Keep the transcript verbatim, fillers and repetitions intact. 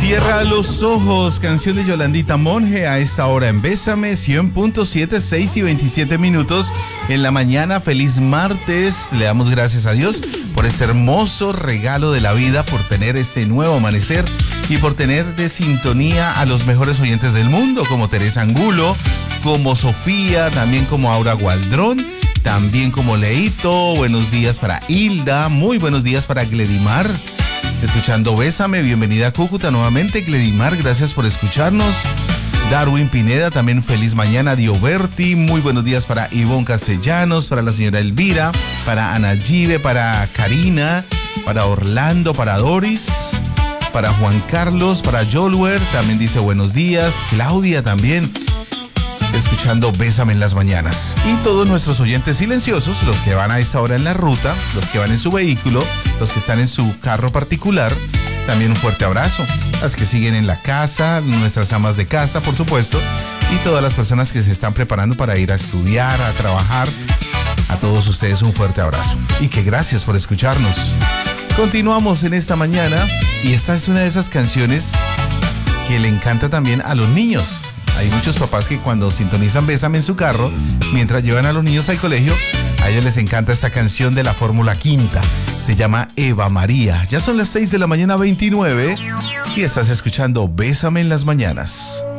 Cierra los ojos, canción de Yolandita Monge a esta hora en Bésame, cien punto siete, seis y veintisiete minutos en la mañana. Feliz martes, le damos gracias a Dios por este hermoso regalo de la vida, por tener este nuevo amanecer y por tener de sintonía a los mejores oyentes del mundo, como Teresa Angulo, como Sofía, también como Aura Gualdrón, también como Leito. Buenos días para Hilda, muy buenos días para Gledimar. Escuchando Bésame, bienvenida a Cúcuta nuevamente, Gledimar, gracias por escucharnos. Darwin Pineda, también feliz mañana. Dioberti, muy buenos días para Ivonne Castellanos, para la señora Elvira, para Ana Give, para Karina, para Orlando, para Doris, para Juan Carlos, para Jolwer, también dice buenos días. Claudia también, escuchando Bésame en las mañanas. Y todos nuestros oyentes silenciosos, los que van a esta hora en la ruta, los que van en su vehículo, los que están en su carro particular, también un fuerte abrazo. Las que siguen en la casa, nuestras amas de casa, por supuesto, y todas las personas que se están preparando para ir a estudiar, a trabajar. A todos ustedes un fuerte abrazo y que gracias por escucharnos. Continuamos en esta mañana y esta es una de esas canciones que le encanta también a los niños. Hay muchos papás que cuando sintonizan Bésame en su carro, mientras llevan a los niños al colegio, a ellos les encanta esta canción de la Fórmula Quinta. Se llama Eva María. Ya son las seis de la mañana veintinueve y estás escuchando Bésame en las mañanas.